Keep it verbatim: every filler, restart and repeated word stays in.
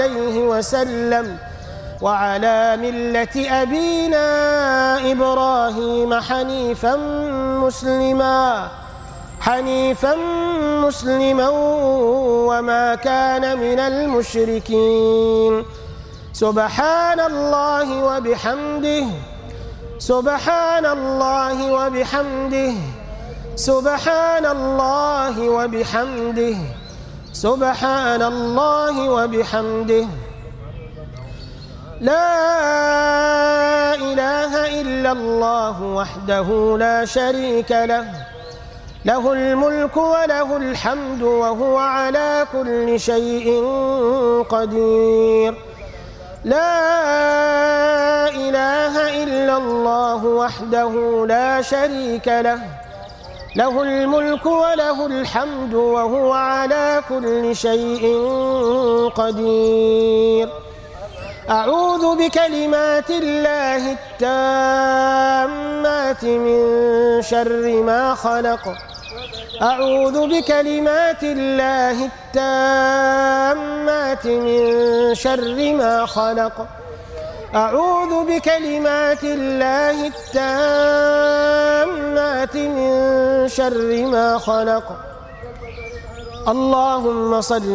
عليه وسلم وعلى ملة أبينا إبراهيم حنيفا مسلما حنيفا مسلما وما كان من المشركين. سبحان الله وبحمده سبحان الله وبحمده سبحان الله وبحمده سبحان الله وبحمده لا إله إلا الله وحده لا شريك له له الملك وله الحمد وهو على كل شيء قدير. لا إله إلا الله وحده لا شريك له له الملك وله الحمد وهو على كل شيء قدير. أعوذ بكلمات الله التامات من شر ما خلق أعوذ بكلمات الله التامات من شر ما خلق أعوذ بكلمات الله التامات من شر ما خلق. اللهم صل